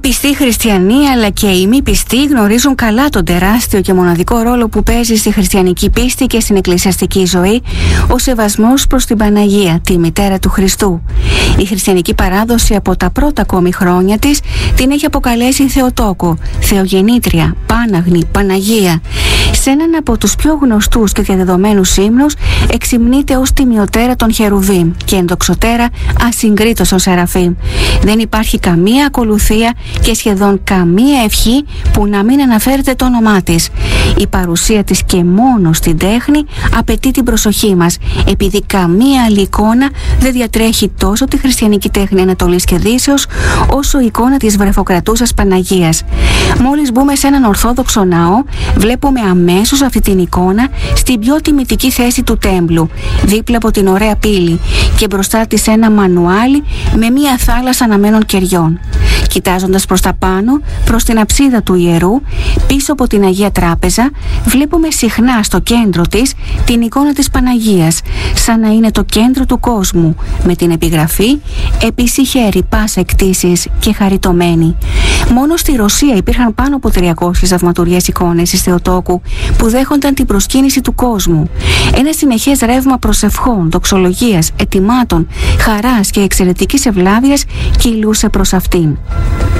πιστοί χριστιανοί αλλά και οι μη πιστοί γνωρίζουν καλά τον τεράστιο και μοναδικό ρόλο που παίζει στη χριστιανική πίστη και στην εκκλησιαστική ζωή ο σεβασμός προς την Παναγία, τη μητέρα του Χριστού. Η χριστιανική παράδοση από τα πρώτα ακόμη χρόνια της την έχει αποκαλέσει Θεοτόκο, Θεογεννήτρια, Πάναγνη, Παναγία. Σε έναν από τους πιο γνωστούς και διαδεδομένους ύμνους εξυμνείται ως τιμιωτέρα των Χερουβίμ και ενδοξωτέρα ασυγκρίτως των Σεραφείμ. Δεν υπάρχει καμία ακολουθία και σχεδόν καμία ευχή που να μην αναφέρεται το όνομά της. Η παρουσία της και μόνο στην τέχνη απαιτεί την προσοχή μας, επειδή καμία άλλη εικόνα δεν διατρέχει τόσο τη χριστιανική τέχνη Ανατολής και Δύσεως όσο η εικόνα της βρεφοκρατούσας Παναγίας. Μόλις μπούμε σε έναν ορθόδοξο ναό, βλέπουμε αμέσως αυτή την εικόνα στην πιο τιμητική θέση του τέμπλου, δίπλα από την ωραία πύλη, και μπροστά της ένα μανουάλι με μία θάλασσα αναμένων κεριών. Κοιτάζοντας προς τα πάνω, προς την αψίδα του ιερού, πίσω από την Αγία Τράπεζα, βλέπουμε συχνά στο κέντρο της την εικόνα της Παναγίας, σαν να είναι το κέντρο του κόσμου, με την επιγραφή «Επισυχαίρη πάσα εκτίσεις και χαριτωμένη». Μόνο στη Ρωσία υπήρχαν πάνω από 300 θαυματουργές εικόνες της Θεοτόκου που δέχονταν την προσκύνηση του κόσμου. Ένα συνεχές ρεύμα προσευχών, δοξολογίας, ετοιμάτων, χαράς και εξαιρετικής ευλάβειας κυλούσε προς αυτήν.